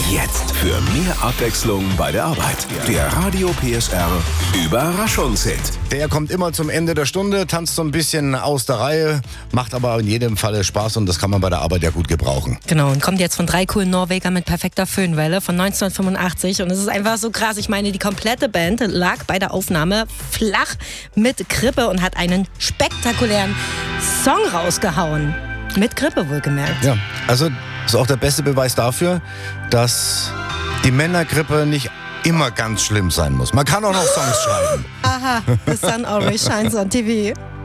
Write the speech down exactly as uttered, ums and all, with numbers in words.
Jetzt für mehr Abwechslung bei der Arbeit. Der Radio P S R Überraschungshit. Der kommt immer zum Ende der Stunde, tanzt so ein bisschen aus der Reihe, macht aber in jedem Falle Spaß und das kann man bei der Arbeit ja gut gebrauchen. Genau, und kommt jetzt von drei coolen Norwegern mit perfekter Föhnwelle von neunzehnhundertfünfundachtzig und es ist einfach so krass. Ich meine, die komplette Band lag bei der Aufnahme flach mit Grippe und hat einen spektakulären Song rausgehauen. Mit Grippe wohlgemerkt. Ja, also das ist auch der beste Beweis dafür, dass die Männergrippe nicht immer ganz schlimm sein muss. Man kann auch noch Songs schreiben. Aha, the sun always shines on T V.